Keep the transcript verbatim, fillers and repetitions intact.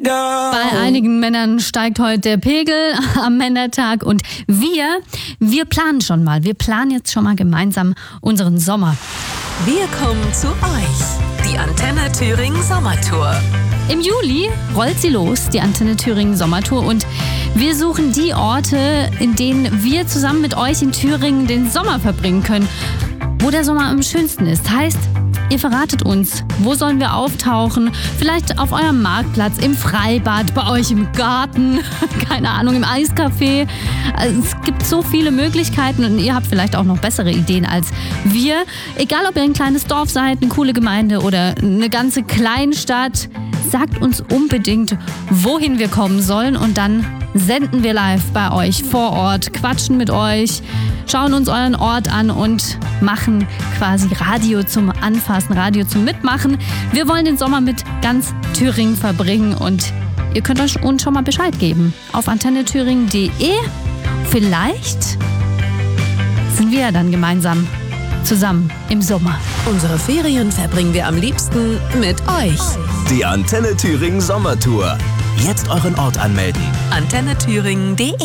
Bei einigen Männern steigt heute der Pegel am Männertag und wir, wir planen schon mal. Wir planen jetzt schon mal gemeinsam unseren Sommer. Wir kommen zu euch, die Antenne Thüringen Sommertour. Im Juli rollt sie los, die Antenne Thüringen Sommertour, und wir suchen die Orte, in denen wir zusammen mit euch in Thüringen den Sommer verbringen können, wo der Sommer am schönsten ist. Heißt, ihr verratet uns, wo sollen wir auftauchen? Vielleicht auf eurem Marktplatz, im Freibad, bei euch im Garten, keine Ahnung, im Eiscafé. Also es gibt so viele Möglichkeiten und ihr habt vielleicht auch noch bessere Ideen als wir. Egal, ob ihr ein kleines Dorf seid, eine coole Gemeinde oder eine ganze Kleinstadt, sagt uns unbedingt, wohin wir kommen sollen, und dann senden wir live bei euch vor Ort, quatschen mit euch, schauen uns euren Ort an und machen quasi Radio zum Anfassen, Radio zum Mitmachen. Wir wollen den Sommer mit ganz Thüringen verbringen und ihr könnt euch uns schon mal Bescheid geben auf antenne thüringen punkt de. Vielleicht sind wir ja dann gemeinsam zusammen im Sommer. Unsere Ferien verbringen wir am liebsten mit euch. Die Antenne Thüringen Sommertour. Jetzt euren Ort anmelden. antenne thüringen punkt de